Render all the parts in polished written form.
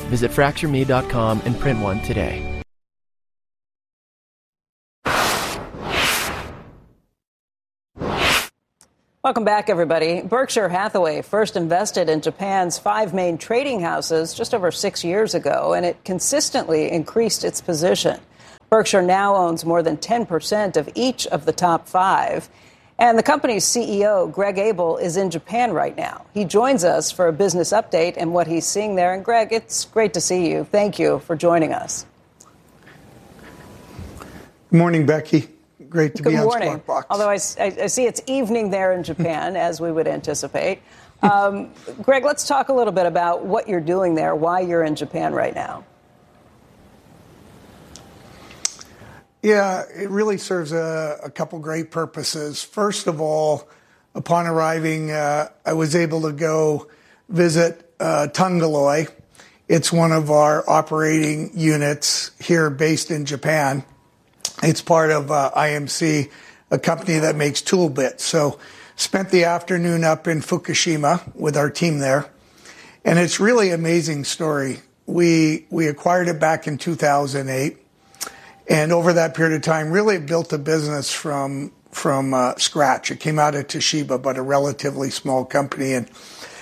Visit FractureMe.com and print one today. Welcome back, everybody. Berkshire Hathaway first invested in Japan's 5 main trading houses just over 6 years ago, and it consistently increased its position. Berkshire now owns more than 10% of each of the top 5. And the company's CEO, Greg Abel, is in Japan right now. He joins us for a business update and what he's seeing there. And Greg, it's great to see you. Thank you for joining us. Good morning, Becky. Great to be on Squawk Box. Although I see it's evening there in Japan, as we would anticipate. Greg, let's talk a little bit about what you're doing there, why you're in Japan right now. Yeah, it really serves a couple great purposes. First of all, upon arriving, I was able to go visit Tungaloi. It's one of our operating units here based in Japan. It's part of IMC, a company that makes tool bits. So spent the afternoon up in Fukushima with our team there. And it's really an amazing story. We acquired it back in 2008. And over that period of time, really built a business from scratch. It came out of Toshiba, but a relatively small company. And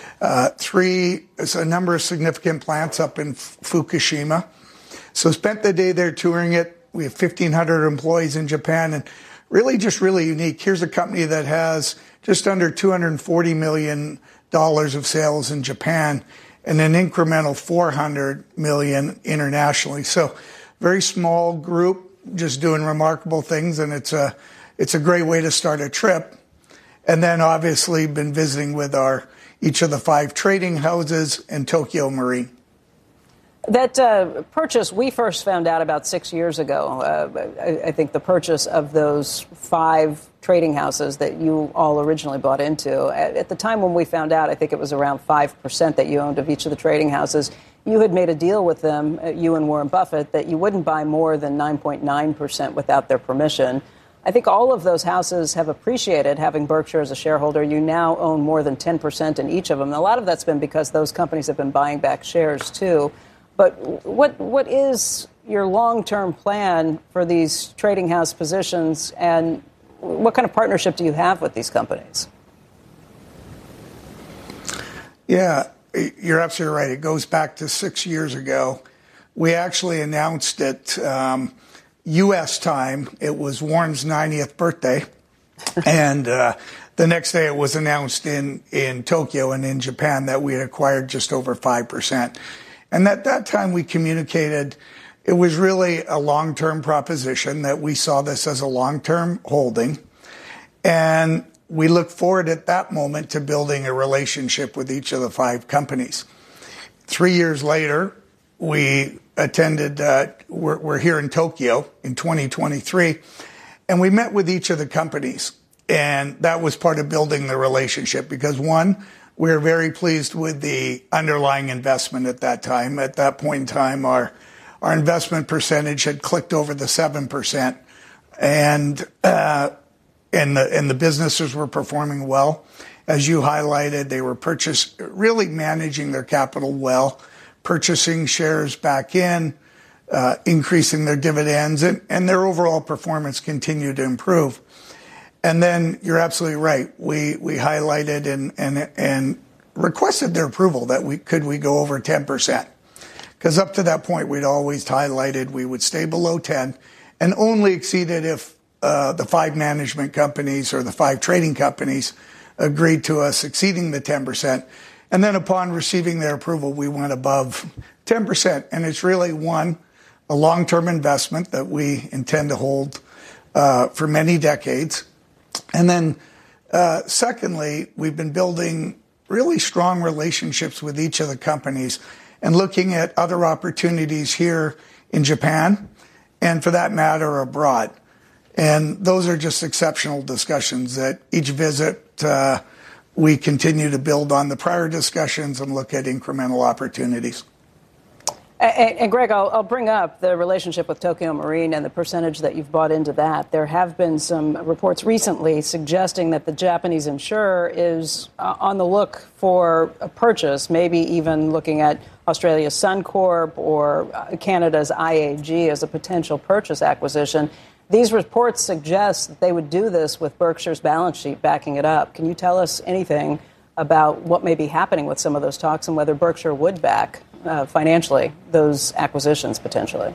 a number of significant plants up in Fukushima. So spent the day there touring it. We have 1,500 employees in Japan, and really unique. Here's a company that has just under $240 million of sales in Japan and an incremental $400 million internationally. So very small group, just doing remarkable things, and it's a great way to start a trip. And then obviously been visiting with each of the 5 trading houses and Tokyo Marine. That purchase, we first found out about 6 years ago. I think the purchase of those 5 trading houses that you all originally bought into. At the time when we found out, I think it was around 5% that you owned of each of the trading houses. You had made a deal with them, you and Warren Buffett, that you wouldn't buy more than 9.9% without their permission. I think all of those houses have appreciated having Berkshire as a shareholder. You now own more than 10% in each of them. And a lot of that's been because those companies have been buying back shares, too. But what is your long-term plan for these trading house positions, and what kind of partnership do you have with these companies? Yeah, you're absolutely right. It goes back to 6 years ago. We actually announced it U.S. time. It was Warren's 90th birthday. And the next day it was announced in Tokyo and in Japan that we had acquired just over 5%. And at that time we communicated it was really a long-term proposition, that we saw this as a long-term holding. And we look forward at that moment to building a relationship with each of the 5 companies. 3 years later, we attended, we're here in Tokyo in 2023, and we met with each of the companies. And that was part of building the relationship because, one, we were very pleased with the underlying investment at that time. At that point in time, our investment percentage had clicked over the 7%, and the businesses were performing well. As you highlighted, they were really managing their capital well, purchasing shares back in, increasing their dividends, and their overall performance continued to improve. And then you're absolutely right. We highlighted and requested their approval that we go over 10%. Because up to that point, we'd always highlighted we would stay below 10 and only exceed it if the 5 management companies or the 5 trading companies agreed to us exceeding the 10%. And then upon receiving their approval, we went above 10%. And it's really, one, a long-term investment that we intend to hold for many decades. And then secondly, we've been building really strong relationships with each of the companies and looking at other opportunities here in Japan and, for that matter, abroad. And those are just exceptional discussions. At each visit, we continue to build on the prior discussions and look at incremental opportunities. And Greg, I'll bring up the relationship with Tokio Marine and the percentage that you've bought into that. There have been some reports recently suggesting that the Japanese insurer is on the look for a purchase, maybe even looking at Australia's Suncorp or Canada's IAG as a potential purchase acquisition. These reports suggest that they would do this with Berkshire's balance sheet backing it up. Can you tell us anything about what may be happening with some of those talks and whether Berkshire would back financially those acquisitions potentially?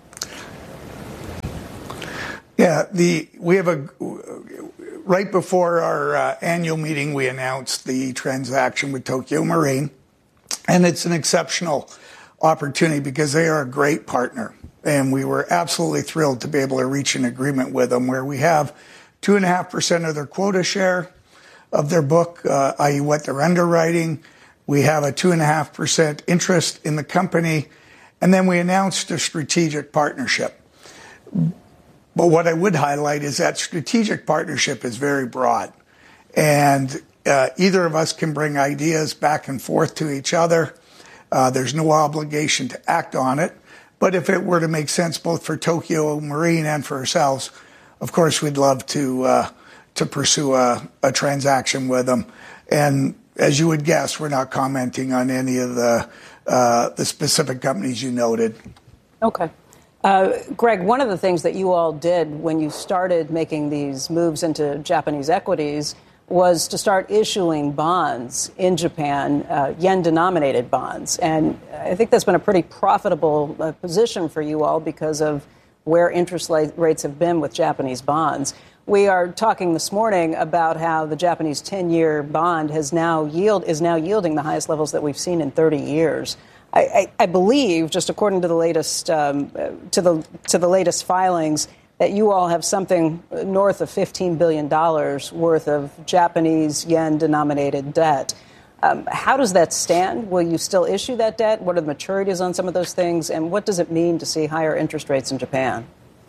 Yeah, we have right before our annual meeting, we announced the transaction with Tokio Marine, and it's an exceptional opportunity because they are a great partner, and we were absolutely thrilled to be able to reach an agreement with them where we have 2.5% of their quota share of their book, i.e. what they're underwriting. We have a 2.5% interest in the company, and then we announced a strategic partnership. But what I would highlight is that strategic partnership is very broad, and either of us can bring ideas back and forth to each other. There's no obligation to act on it, but if it were to make sense both for Tokio Marine and for ourselves, of course, we'd love to pursue a transaction with them. And as you would guess, we're not commenting on any of the specific companies you noted. Okay. Greg, one of the things that you all did when you started making these moves into Japanese equities was to start issuing bonds in Japan, yen-denominated bonds. And I think that's been a pretty profitable position for you all because of where interest rates have been with Japanese bonds. We are talking this morning about how the Japanese 10-year bond is now yielding the highest levels that we've seen in 30 years. I believe, just according to the latest to the latest filings, that you all have something north of $15 billion worth of Japanese yen-denominated debt. How does that stand? Will you still issue that debt? What are the maturities on some of those things? And what does it mean to see higher interest rates in Japan?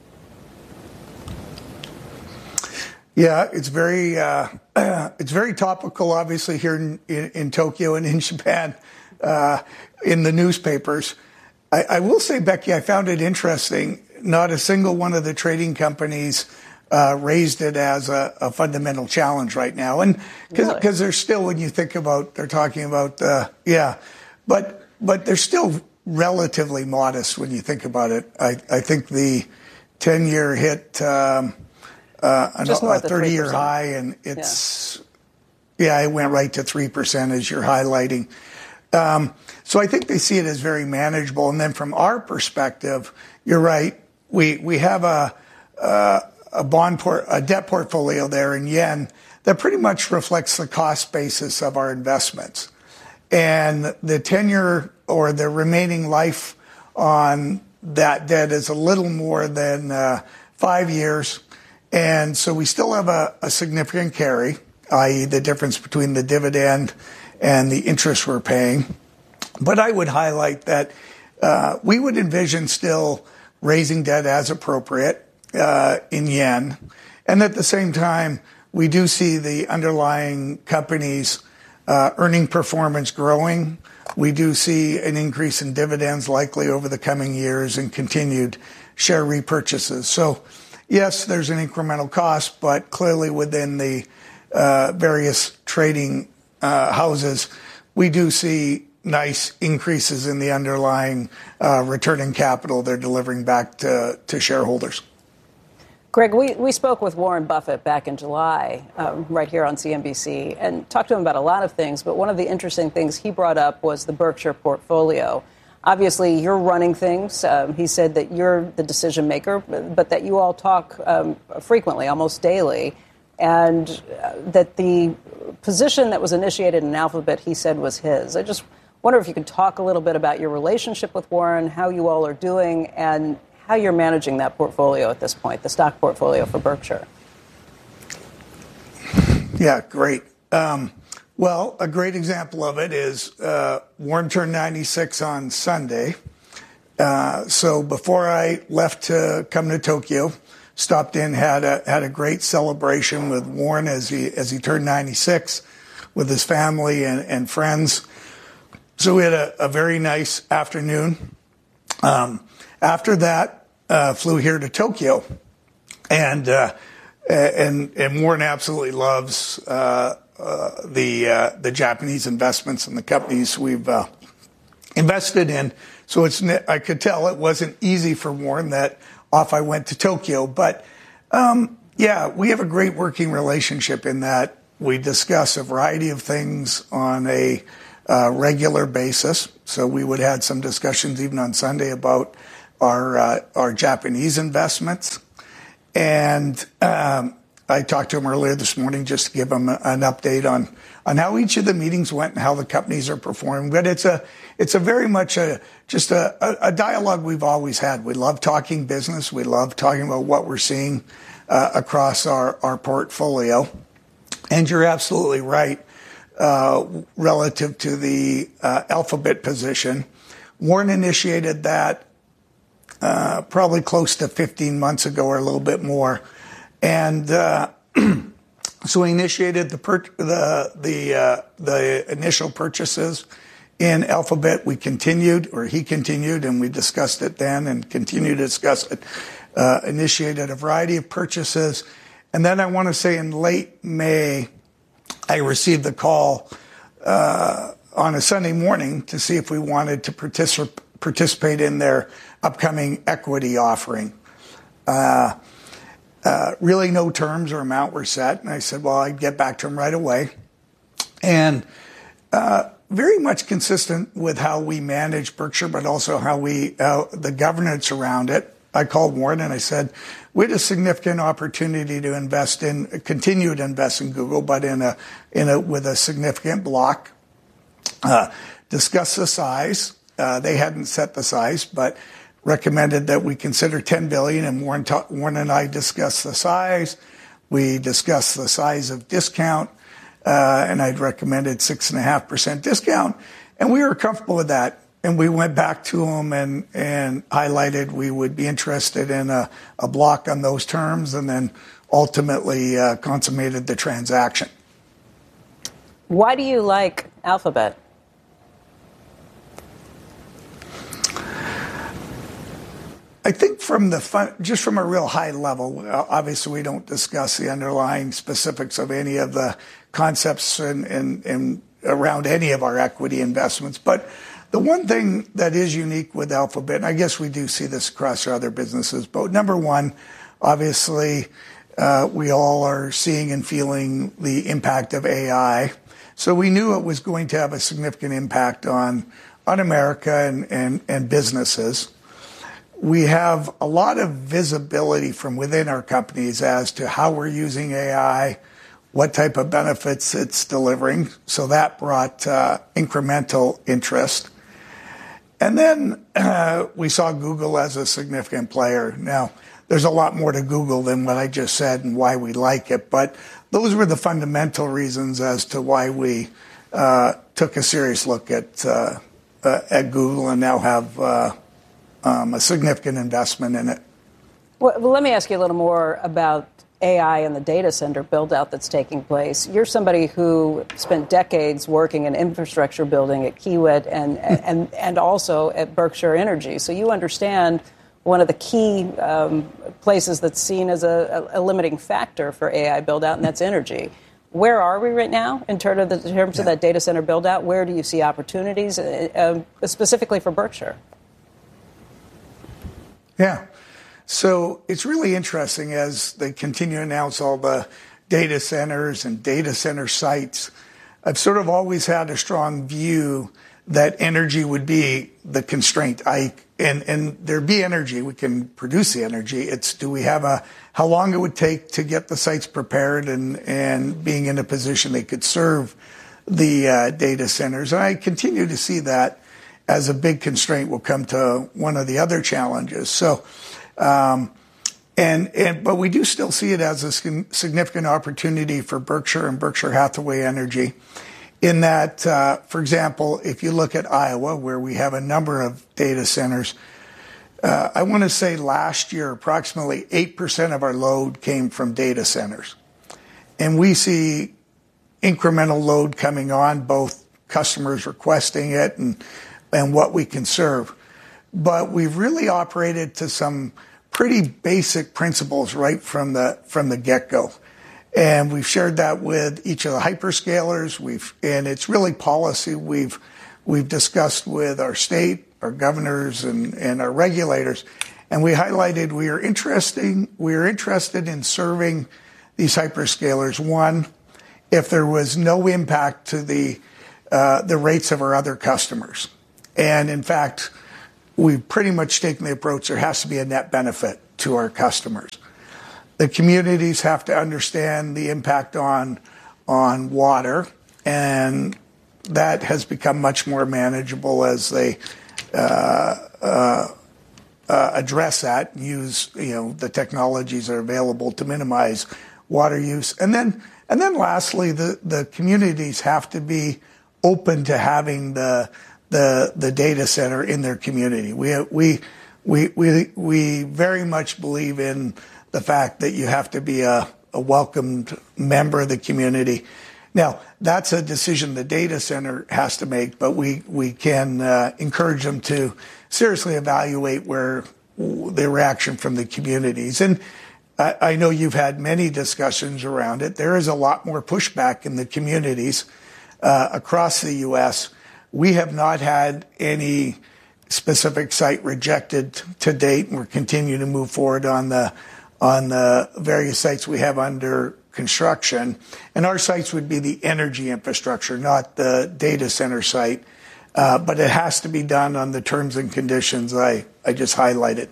Yeah, it's very topical, obviously, here in Tokyo and in Japan, in the newspapers. I will say, Becky, I found it interesting. Not a single one of the trading companies raised it as a fundamental challenge right now, and because they're still, when you think about, they're talking about, but they're still relatively modest when you think about it. I think the 10-year hit. A 30-year high, and it went right to 3%, as you're highlighting. So I think they see it as very manageable. And then from our perspective, you're right. We have a debt portfolio there in yen that pretty much reflects the cost basis of our investments. And the 10-year or the remaining life on that debt is a little more than 5 years. And so we still have a significant carry, i.e. the difference between the dividend and the interest we're paying. But I would highlight that we would envision still raising debt as appropriate in yen. And at the same time, we do see the underlying companies' earning performance growing. We do see an increase in dividends likely over the coming years and continued share repurchases. So yes, there's an incremental cost, but clearly within the various trading houses, we do see nice increases in the underlying returning capital they're delivering back to shareholders. Greg, we spoke with Warren Buffett back in July, right here on CNBC, and talked to him about a lot of things, but one of the interesting things he brought up was the Berkshire portfolio. Obviously, you're running things. He said that you're the decision maker, but that you all talk frequently, almost daily, and that the position that was initiated in Alphabet, he said, was his. I just wonder if you could talk a little bit about your relationship with Warren, how you all are doing, and how you're managing that portfolio at this point, the stock portfolio for Berkshire. Yeah, great. Well, a great example of it is Warren turned 96 on Sunday. So before I left to come to Tokyo, stopped in, had a great celebration with Warren as he turned 96 with his family and friends. So we had a very nice afternoon. After that, flew here to Tokyo, and Warren absolutely loves the Japanese investments and the companies we've invested in. So I could tell it wasn't easy for Warren that off I went to Tokyo. But yeah, we have a great working relationship in that we discuss a variety of things on a regular basis. So we would have some discussions even on Sunday about our Japanese investments. And I talked to him earlier this morning just to give him an update on how each of the meetings went and how the companies are performing. But it's a very much just a dialogue we've always had. We love talking business. We love talking about what we're seeing across our portfolio. And you're absolutely right relative to the Alphabet position. Warren initiated that probably close to 15 months ago or a little bit more. And so we initiated the initial purchases in Alphabet. He continued, and we discussed it then and continue to discuss it. Initiated a variety of purchases. And then I want to say in late May, I received the call on a Sunday morning to see if we wanted to participate in their upcoming equity offering. Really no terms or amount were set. And I said, well, I'd get back to him right away. And very much consistent with how we manage Berkshire, but also how the governance around it. I called Warren and I said, we had a significant opportunity to continue to invest in Google, but with a significant block. Discuss the size. They hadn't set the size, but recommended that we consider $10 billion, and Warren and I discussed the size. We discussed the size of discount, and I'd recommended 6.5% discount, and we were comfortable with that. And we went back to him and highlighted we would be interested in a block on those terms, and then ultimately consummated the transaction. Why do you like Alphabet? I think just from a real high level, obviously we don't discuss the underlying specifics of any of the concepts and around any of our equity investments. But the one thing that is unique with Alphabet, and I guess we do see this across our other businesses, but number one, obviously we all are seeing and feeling the impact of AI. So we knew it was going to have a significant impact on America and businesses. We have a lot of visibility from within our companies as to how we're using AI, what type of benefits it's delivering. So that brought incremental interest. And then we saw Google as a significant player. Now, there's a lot more to Google than what I just said and why we like it. But those were the fundamental reasons as to why we took a serious look at Google and now have a significant investment in it. Well, let me ask you a little more about AI and the data center build-out that's taking place. You're somebody who spent decades working in infrastructure building at Kiewit and also at Berkshire Energy. So you understand one of the key places that's seen as a limiting factor for AI build-out, and that's energy. Where are we right now in terms of that data center build-out? Where do you see opportunities, specifically for Berkshire? Yeah. So it's really interesting as they continue to announce all the data centers and data center sites. I've sort of always had a strong view that energy would be the constraint. And there'd be energy. We can produce the energy. It's how long it would take to get the sites prepared and being in a position they could serve the data centers. And I continue to see that as a big constraint will come to one of the other challenges. So, but we do still see it as a significant opportunity for Berkshire and Berkshire Hathaway Energy in that, for example, if you look at Iowa, where we have a number of data centers, I want to say last year, approximately 8% of our load came from data centers. And we see incremental load coming on, both customers requesting it and what we can serve. but we've really operated to some pretty basic principles right from the get-go. And we've shared that with each of the hyperscalers. And it's really policy we've discussed with our state, our governors, and our regulators. And we highlighted we are interested in serving these hyperscalers. One, if there was no impact to the rates of our other customers. And in fact, we've pretty much taken the approach there has to be a net benefit to our customers. The communities have to understand the impact on water, and that has become much more manageable as they address that, use the technologies that are available to minimize water use, and then lastly, the communities have to be open to having the data center in their community. We very much believe in the fact that you have to be a welcomed member of the community. Now, that's a decision the data center has to make, but we can encourage them to seriously evaluate where the reaction from the communities. And I know you've had many discussions around it. There is a lot more pushback in the communities across the U.S. We have not had any specific site rejected to date, and we're continuing to move forward on the various sites we have under construction. And our sites would be the energy infrastructure, not the data center site. But it has to be done on the terms and conditions I just highlighted.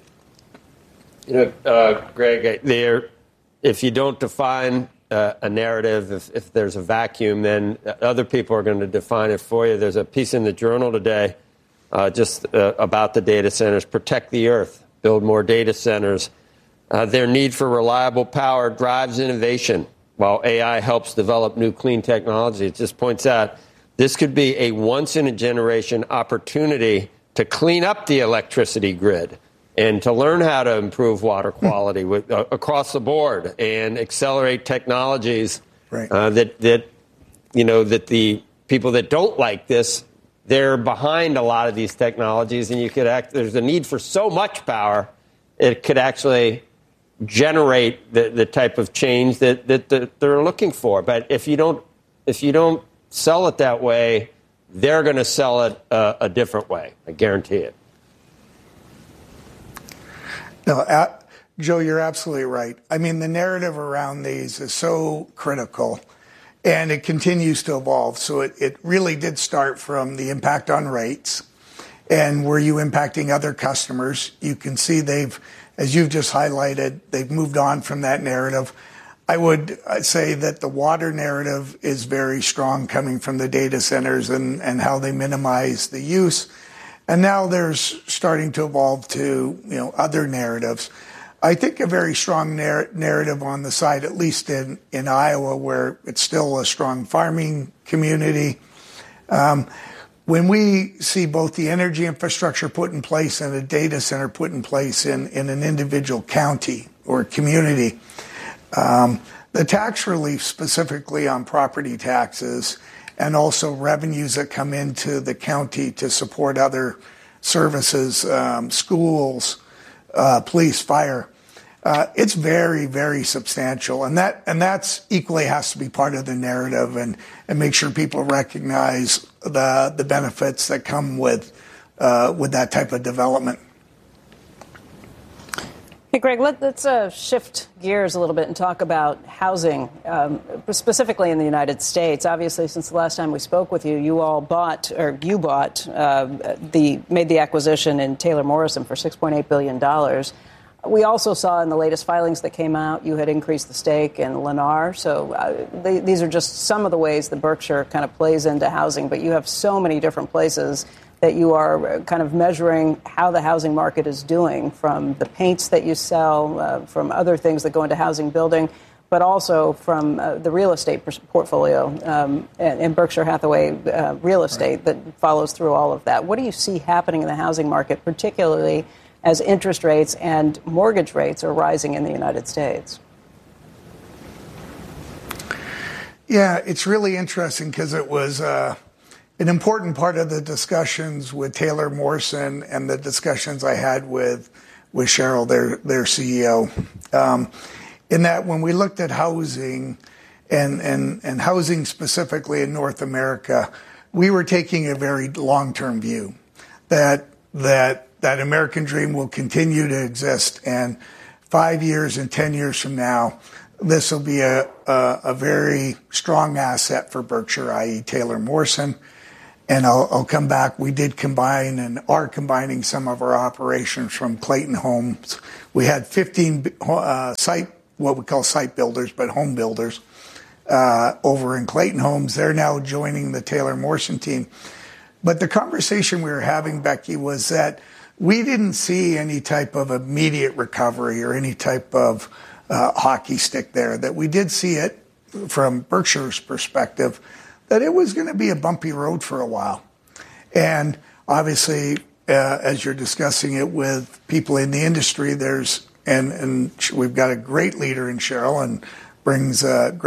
Greg, if you don't define a narrative, if there's a vacuum, then other people are going to define it for you. There's a piece in the Journal today just about the data centers. Protect the Earth, build more data centers. Their need for reliable power drives innovation, while AI helps develop new clean technology. It just points out this could be a once-in-a-generation opportunity to clean up the electricity grid and to learn how to improve water quality across the board and accelerate technologies that the people that don't like this, they're behind a lot of these technologies, and there's a need for so much power, it could actually generate the type of change that they're looking for. But if you don't sell it that way, they're going to sell it a different way. I guarantee it. No, Joe, you're absolutely right. I mean, the narrative around these is so critical, and it continues to evolve. So it really did start from the impact on rates, and were you impacting other customers? You can see as you've just highlighted, they've moved on from that narrative. I'd say that the water narrative is very strong coming from the data centers and how they minimize the use. And now there's starting to evolve to, other narratives. I think a very strong narrative on the side, at least in Iowa, where it's still a strong farming community. When we see both the energy infrastructure put in place and a data center put in place in an individual county or community, the tax relief specifically on property taxes and also revenues that come into the county to support other services, schools, police, fire. It's very, very substantial, and that's equally has to be part of the narrative and make sure people recognize the benefits that come with that type of development. Hey, Greg, let's shift gears a little bit and talk about housing, specifically in the United States. Obviously, since the last time we spoke with you, you made the acquisition in Taylor Morrison for $6.8 billion. We also saw in the latest filings that came out, you had increased the stake in Lennar. So these are just some of the ways that Berkshire kind of plays into housing, but you have so many different places that you are kind of measuring how the housing market is doing, from the paints that you sell, from other things that go into housing building, but also from the real estate portfolio and Berkshire Hathaway real estate that follows through all of that. What do you see happening in the housing market, particularly as interest rates and mortgage rates are rising in the United States? Yeah, it's really interesting because it an important part of the discussions with Taylor Morrison and the discussions I had with Cheryl, their CEO, in that when we looked at housing and housing specifically in North America, we were taking a very long-term view that American dream will continue to exist, and 5 years and 10 years from now, this will be a very strong asset for Berkshire, i.e. Taylor Morrison. And I'll come back. We did combine and are combining some of our operations from Clayton Homes. We had 15 what we call site builders, but home builders over in Clayton Homes. They're now joining the Taylor Morrison team. But the conversation we were having, Becky, was that we didn't see any type of immediate recovery or any type of hockey stick there. That we did see it from Berkshire's perspective, that it was going to be a bumpy road for a while. And obviously, as you're discussing it with people in the industry, and we've got a great leader in Cheryl and brings great